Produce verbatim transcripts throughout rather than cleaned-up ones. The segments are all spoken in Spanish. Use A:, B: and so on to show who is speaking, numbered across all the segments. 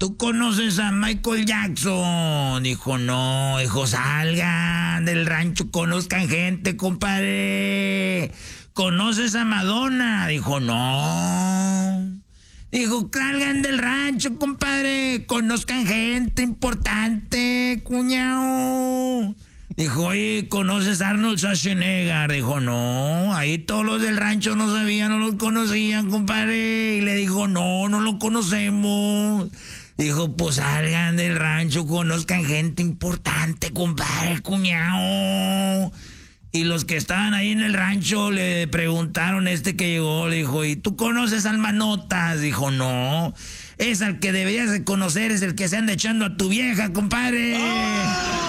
A: ¿tú conoces a Michael Jackson? Dijo, no. Dijo, salgan del rancho, conozcan gente, compadre. ¿Conoces a Madonna? Dijo, no. Dijo, salgan del rancho, compadre, conozcan gente importante, cuñao. Dijo, oye, ¿conoces a Arnold Schwarzenegger? Dijo, no, ahí todos los del rancho no sabían, no los conocían, compadre. Y le dijo, no, no lo conocemos. Dijo, pues salgan del rancho, conozcan gente importante, compadre, cuñao. Y los que estaban ahí en el rancho le preguntaron a este que llegó, le dijo, ¿y tú conoces al Manotas? Dijo, no, es al que deberías de conocer, es el que se anda echando a tu vieja, compadre. ¡Oh!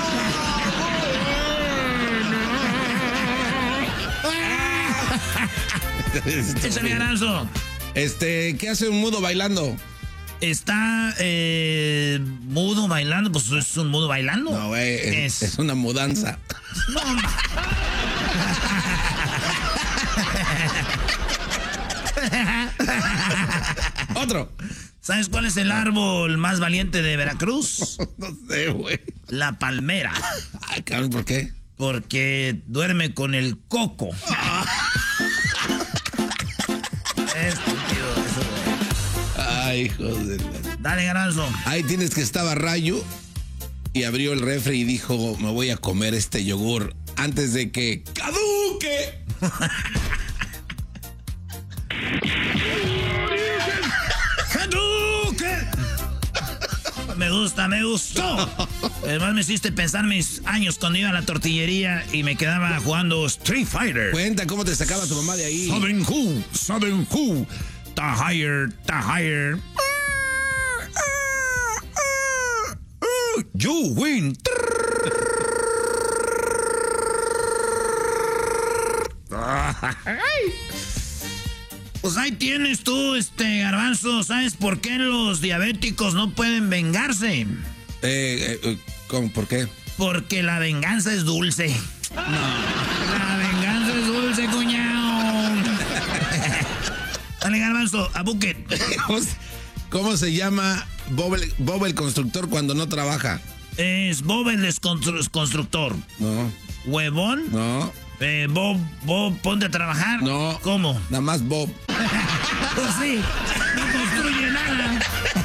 A: Échale, Garanzo.
B: Este, ¿qué hace un mudo bailando?
A: Está eh, mudo bailando, pues es un mudo bailando.
B: No, güey, es, es una mudanza. No, Otro.
A: ¿Sabes cuál es el árbol más valiente de Veracruz?
B: No sé, güey.
A: La palmera.
B: Ay, cabrón, ¿por qué?
A: Porque duerme con el coco. Estúpido eso, güey.
B: Ay, joder.
A: Dale, Garanzo.
B: Ahí tienes que estaba Rayo y abrió el refri y dijo, me voy a comer este yogur antes de que caduque.
A: ¡Caduque! Me gusta, me gustó. Además me hiciste pensar mis años cuando iba a la tortillería y me quedaba jugando Street Fighter.
B: Cuenta cómo te sacaba tu mamá de ahí.
A: Saben who, saben who. Ta higher, ta higher. You win. Pues ahí tienes tú, este Garbanzo. ¿Sabes por qué los diabéticos no pueden vengarse?
B: Eh, eh, ¿cómo? ¿Por qué?
A: Porque la venganza es dulce. No. La venganza es dulce, cuñao. Dale, Garbanzo, a Bucket.
B: ¿Cómo se llama Bob el, Bob el constructor cuando no trabaja?
A: Es Bob el constru- constructor.
B: No.
A: ¿Huevón?
B: No.
A: Eh, Bob, Bob, ponte a trabajar.
B: No.
A: ¿Cómo?
B: Nada más Bob.
A: Pues sí, no construye nada.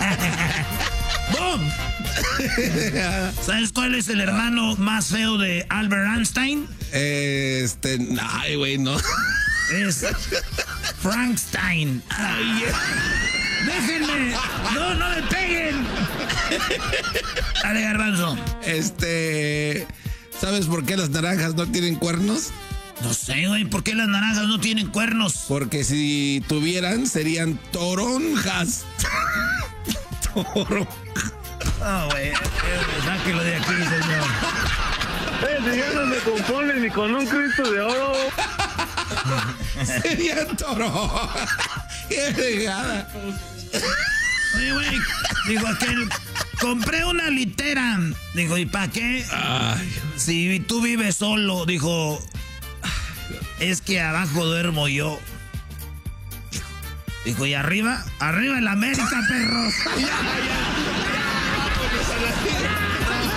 A: ¡Bob! ¿Sabes cuál es el hermano más feo de Albert Einstein?
B: Este, ay, güey, no.
A: Es Frankenstein. Ay, déjenme. No, no me peguen. Dale, Garbanzo.
B: Este, ¿sabes por qué las naranjas no tienen cuernos?
A: No sé, güey, ¿por qué las naranjas no tienen cuernos?
B: Porque si tuvieran, serían toronjas.
A: Toronjas. No, güey, sáquelo de aquí, señor.
C: Eh, ya no me componen ni con un Cristo de oro.
B: Serían toronjas. ¡Qué regada!
A: Oye, güey, digo, aquel, compré una litera. Digo, ¿y para qué?
B: Ay.
A: Si tú vives solo, dijo, es que abajo duermo yo. Dijo, ¿y arriba? Arriba el América, perro. Ya, ya.